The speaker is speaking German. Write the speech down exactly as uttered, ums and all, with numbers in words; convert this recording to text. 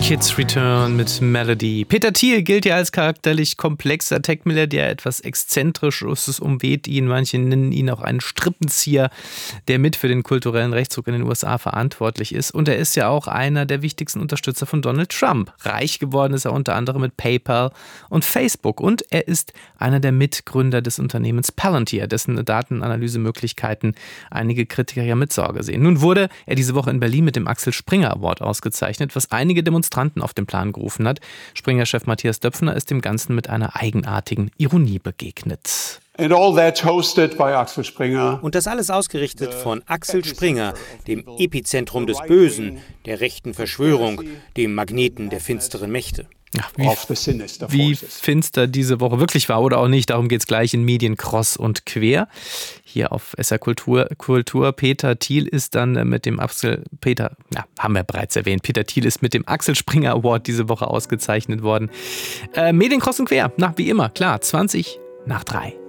Kids Return mit Melody. Peter Thiel gilt ja als charakterlich komplexer Tech-Milliardär. Etwas Exzentrisches umweht ihn. Manche nennen ihn auch einen Strippenzieher, der mit für den kulturellen Rechtsruck in den U S A verantwortlich ist. Und er ist ja auch einer der wichtigsten Unterstützer von Donald Trump. Reich geworden ist er unter anderem mit PayPal und Facebook. Und er ist einer der Mitgründer des Unternehmens Palantir, dessen Datenanalysemöglichkeiten einige Kritiker ja mit Sorge sehen. Nun wurde er diese Woche in Berlin mit dem Axel Springer Award ausgezeichnet, was einige Demonstranten auf den Plan gerufen hat. Springer-Chef Matthias Döpfner ist dem Ganzen mit einer eigenartigen Ironie begegnet. And all that hosted by Axel Springer. Und das alles ausgerichtet von Axel Springer, dem Epizentrum des Bösen, der rechten Verschwörung, dem Magneten der finsteren Mächte. Ja, wie, wie finster diese Woche wirklich war oder auch nicht, darum geht es gleich in Medien kross und quer. Hier auf S R Kultur, Kultur. Peter Thiel ist dann mit dem Axel, Peter, na, haben wir bereits erwähnt, Peter Thiel ist mit dem Axel Springer Award diese Woche ausgezeichnet worden. Äh, Medien kross und quer, na, wie immer, klar, zwanzig nach drei.